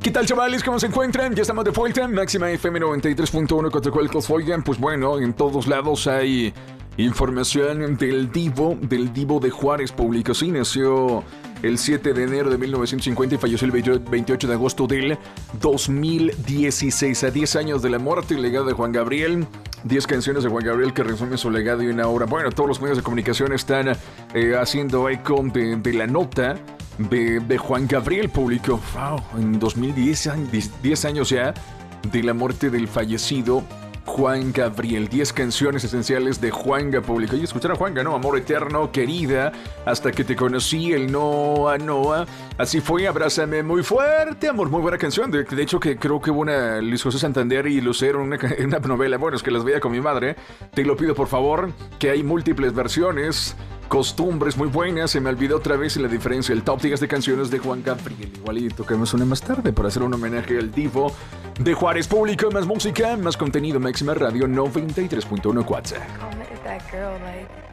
¿Qué tal, chavales? ¿Cómo se encuentran? Ya estamos de vuelta. Máxima FM 93.1 Coatzacoalcos. Oigan, pues bueno, en todos lados hay información del Divo de Juárez. Público. Sí, nació el 7 de enero de 1950 y falleció el 28 de agosto del 2016. A 10 años de la muerte, el legado de Juan Gabriel. 10 canciones de Juan Gabriel que resumen su legado y una obra. Bueno, todos los medios de comunicación están haciendo eco de la nota de Juan Gabriel. Público. Wow, en 2010, 10 años ya de la muerte del fallecido Juan Gabriel. 10 canciones esenciales de Juanga. Público. Y escuchar a Juanga, ¿no? Amor eterno, querida, hasta que te conocí, el Noa Noa. Así fue, abrázame muy fuerte, amor. Muy buena canción. De hecho, que creo que hubo una Luis José Santander y Lucero, una novela. Bueno, es que las veía con mi madre. Te lo pido, por favor, que hay múltiples versiones. Costumbres muy buenas. Se me olvidó otra vez la diferencia. El top 10 de canciones de Juan Gabriel. Igual y toquemos una más tarde para hacer un homenaje al Divo de Juárez. Público. Más música, más contenido. Máxima Radio 93.1 Cuatza.